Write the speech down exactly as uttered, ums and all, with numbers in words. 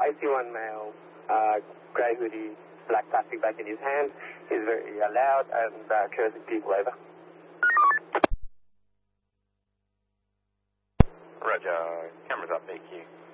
I see one male, uh, grey hoodie, black plastic bag in his hand. He's very uh, loud and uh, cursing people over. Roger. Cameras up, B Q.